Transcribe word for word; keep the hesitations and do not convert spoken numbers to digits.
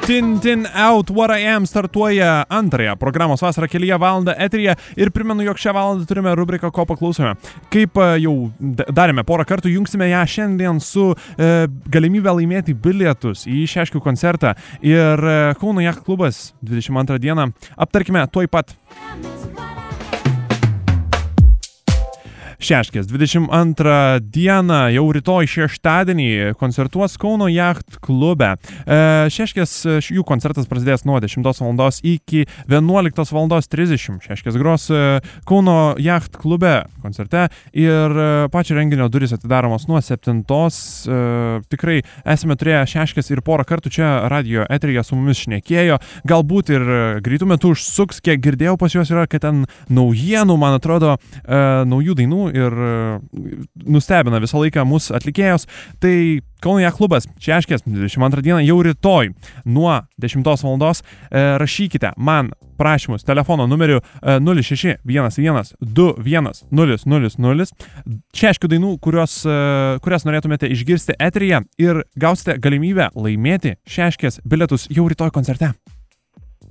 Tin Tin Out What I Am startuoja antrąją programos vasarą kelyje valandą eteryje ir primenu, jog šią valandą turime rubriką Ko paklausome. Kaip jau darėme porą kartų, jungsime ją šiandien su e, galimybė laimėti bilietus į Šeškių koncertą ir e, Kauno Yacht klubas dvidešimt antrą dieną. Aptarkime tuoj pat. Šeškės dvidešimt antrą dieną, jau rytoj šeštadienį koncertuos Kauno Yacht klube. E, Šeškės jų koncertas prasidės nuo dešimtos valandos iki vienuoliktos valandos trisdešimt. Šeškės gros Kauno Yacht klube koncerte ir pačio renginio durys atidaromos nuo septintos. E, tikrai esame turėję Šeškės ir porą kartų čia radio eteryje su mumis šnekėjo. Galbūt ir greitų metų užsuks, kiek girdėjau pas juos yra, kad ten naujienų, man atrodo, e, naujų dainų ir nustebina visą laiką mūsų atlikėjos. Tai Kauno Yacht klubas Šeškės dvidešimt antrą dieną jau rytoj nuo dešimtos valandos. E, rašykite man prašymus telefono numeriu e, nulis šeši vienas vienas du vienas nulis nulis nulis Šeškių dainų, kurios, e, kurias norėtumėte išgirsti eteryje ir gausite galimybę laimėti Šeškės bilietus jau rytoj koncerte.